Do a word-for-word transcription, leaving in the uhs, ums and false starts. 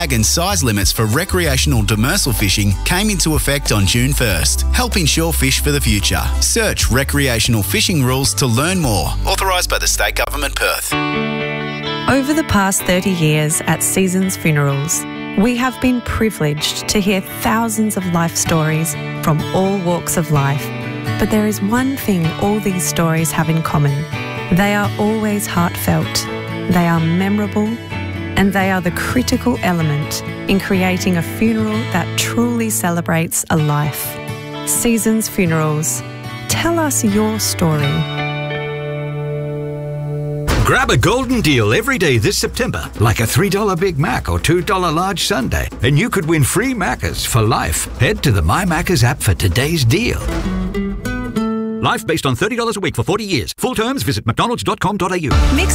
and size limits for recreational demersal fishing came into effect on June first, helping shore fish for the future. Search recreational fishing rules to learn more. Authorised by the State Government, Perth. Over the past thirty years at Seasons Funerals, we have been privileged to hear thousands of life stories from all walks of life. But there is one thing all these stories have in common. They are always heartfelt, they are memorable, and they are the critical element in creating a funeral that truly celebrates a life. Seasons Funerals. Tell us your story. Grab a golden deal every day this September, like a three dollar Big Mac or two dollar large sundae, and you could win free Maccas for life. Head to the My Maccas app for today's deal. Life based on thirty dollars a week for forty years. Full terms, visit mcdonalds dot com dot a u. Mix